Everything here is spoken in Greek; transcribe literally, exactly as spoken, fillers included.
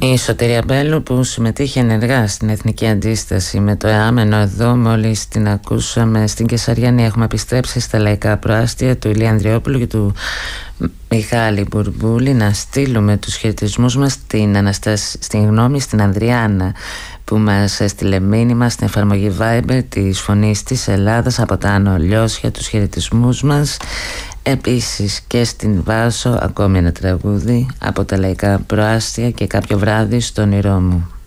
Η Σωτηρία Μπέλου, που συμμετείχε ενεργά στην εθνική αντίσταση με το εάμενο εδώ, μόλις την ακούσαμε στην Κεσαριανή. Έχουμε επιστρέψει στα λαϊκά προάστια του Ηλία Ανδριόπουλου και του Μιχάλη Μπουρμπούλη. Να στείλουμε τους χαιρετισμούς μας στην, Αναστάση, στην γνώμη στην Ανδριάννα, που μας έστειλε μήνυμα στην εφαρμογή Viber της Φωνής της Ελλάδας από τα Άνω Λιώσια, τους χαιρετισμούς μας. Επίσης και στην Βάσο ακόμη ένα τραγούδι από τα λαϊκά προάστια και κάποιο βράδυ στο όνειρό μου.